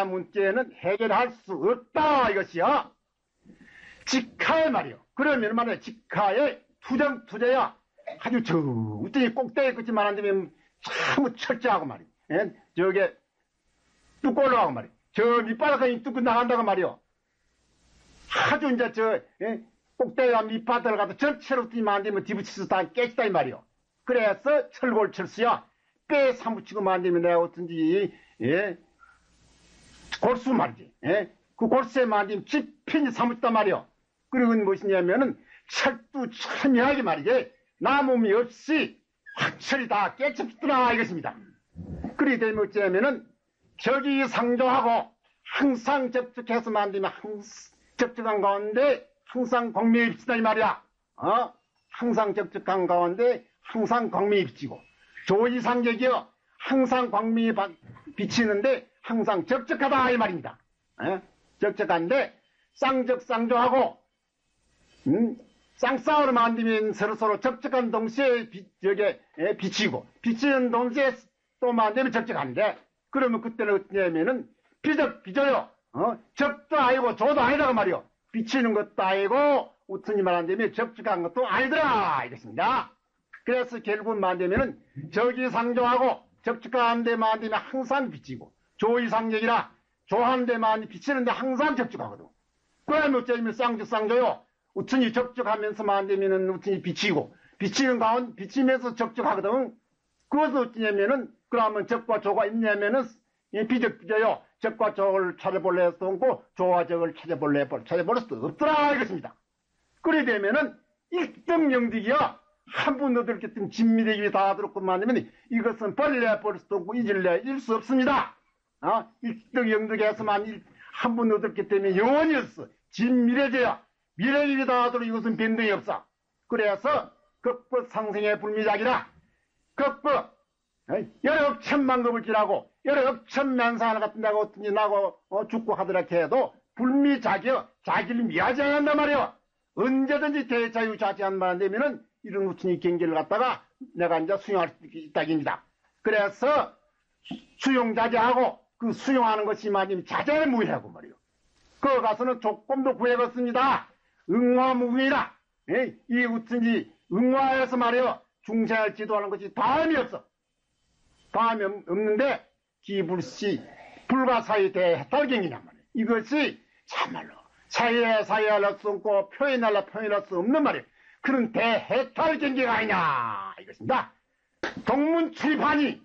직하 문제는 해결할 수 없다 이것이야. 직하에 말이요. 그러면 말이야 직하의 투정투재야 아주 저 우등이 꼭대기 끝이만 안 되면 참 철저하고 말이야. 예? 저게 뚝 올라가고 말이야. 저 밑바닥까지 뚝 나간다고 말이요. 아주 이제 저 꼭대기가 밑바닥을 가도 전체로 뛰면 안 되면 뒤붙여서 다 깨지다 이 말이요. 그래서 철골철수야. 뼈에 사무치고만 안 되면 내가 어떤지 골수 말이지. 그 골수에만 안 되면 깊이 사무치다 말이요. 그리고 무엇이냐면은 철두 첨예하게 말이지. 남음이 없이 확철이 다 깨쳤더라 이것입니다. 그리 되면 어쩌면은 적이 상조하고 항상 접촉해서만 안 되면 접촉한 가운데 항상 광명이 비치다 이 말이야. 항상 접촉한 가운데 항상 광명이 비치고 조이상격이요. 항상 광명이 비치는데 항상 적적하다 이 말입니다. 적적한데 쌍적쌍조하고 쌍쌍으로 만들면 서로서로 적적한 동시에 비치고 비치는 동시에 또 만들면 적적한데 그러면 그때는 어떠냐면은 비져요. 적도 아니고 조도 아니라고 말이요. 비치는 것도 아니고 우튼이 말한다면 적적한 것도 아니더라 이것입니다. 그래서 결국은 만되면은 적이상조하고 적적한 데만 되면 항상 비치고 조이상격이라 조한 데만 비치는데 항상 적적하거든. 그러면 어쩌면 쌍적쌍조요. 우튼이 적적하면서만 되면은 우튼이 비치고 비치는 가운데 비치면서 적적하거든. 그것은 어찌냐면은 그러면 적과 조가 있냐면은 비적비져요. 적과 적을 찾아볼래 할 수 없고 조와 적을 찾아볼 수 없더라 이것입니다. 그래 되면은 1등 영득이야. 한 번 얻을 때쯤 진미대기 다 들었고만 하면 이것은 벌래 볼 수도 없고 잊을래 잊을 수 없습니다. 1등 영득에서만 한 번 얻을 때문에 영원히 없어. 진미래제야. 미래기이 다 들어 이것은 변동이 없어. 그래서 극법 상생의 불미작이라. 극법 여러 억천만 급을 지나고 여러 억천만상을 갖다 내가 어떤지 나고 죽고 하더라 해도 불미작이여. 자기를 미하지 않는단 말이여. 언제든지 대자유자재한만 되면은 이런 우천이 경계를 갖다가 내가 이제 수용할 수 있다입니다. 그래서 수용자재하고 그 수용하는 것이 맞으면 자재무해하고 말이요. 그 가서는 조금도 구해봤습니다. 응화무궁이라. 이 우천이 응화에서 말이요. 중생을 지도하는 것이 다음이 없어. 다음이 없는데 기불시 불가사의 대해탈경이란 말이에요. 이것이 참말로 사이할 수 없고 표현할 수 없는 말이에요. 그런 대해탈경계가 아니냐 이것입니다. 동문 출입하니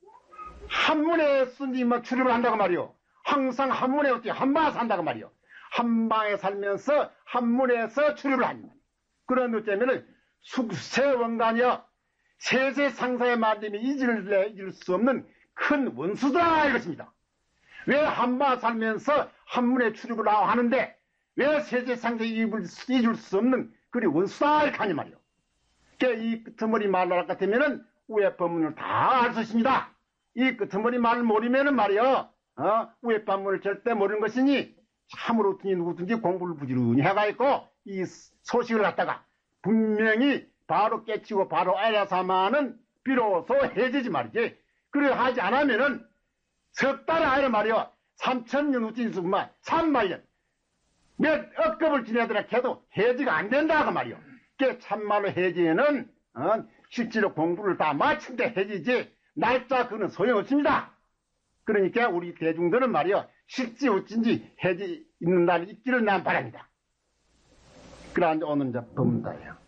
한문에 쓴지 출입을 한다고 말이요. 항상 한문에 어떻게 한방에 산다고 말이요. 한방에 살면서 한문에서 출입을 하니 그런 어쩌면은 숙세원간이여 세세상사의 말씀이 잊을 수 없는 큰 원수다 이것입니다. 왜 한방에 살면서 한문에 출입을 하는데 왜 세세상사에 잊을 수 없는 그리 원수다 이렇게 하니 말이요. 이 끄트머리 말을 같으면은 우에 법문을 다 알 수 있습니다. 이 끄트머리 말을 모르면은 말이요. 우에 법문을 절대 모르는 것이니 참으로 누구든지 공부를 부지런히 해가 있고 이 소식을 갖다가 분명히 바로 깨치고 바로 알아서만은 비로소 해지지 말이지. 그래 하지 않으면은 석 달 안에 말이요. 3,000년 우진수만 3만년 몇 억급을 지내더라 해도 해지가 안 된다고 말이요. 그 참말로 해지는 실제로 공부를 다 마친 데 해지지 날짜 그는 소용없습니다. 그러니까 우리 대중들은 말이요. 실지 어쩐지 해지 있는 날이 있기를 난 바랍니다. 그러한 오늘 법문다예요.